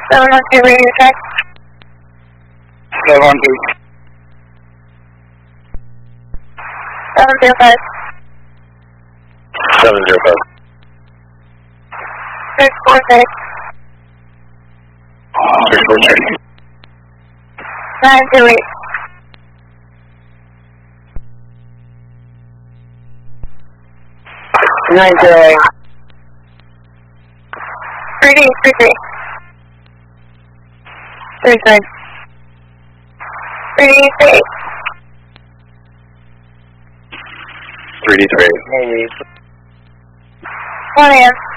712 radio check. 712. 705. 705. 646. 646. 928. 908. 3333. 33. 338. 3D3. 1 a.m.